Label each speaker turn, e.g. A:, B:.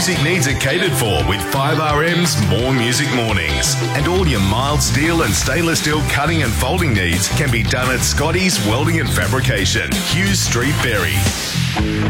A: music needs are catered for with 5RM's More Music Mornings. And all your mild steel and stainless steel cutting and folding needs can be done at Scotty's Welding and Fabrication, Hughes Street, Berry.